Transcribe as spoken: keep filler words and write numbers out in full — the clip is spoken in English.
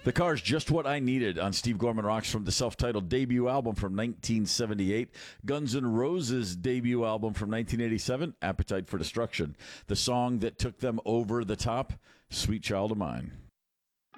The Car's Just What I Needed on Steve Gorman Rocks from the self-titled debut album from nineteen seventy-eight. Guns N' Roses' debut album from nineteen eighty-seven, Appetite for Destruction. The song that took them over the top, Sweet Child of Mine.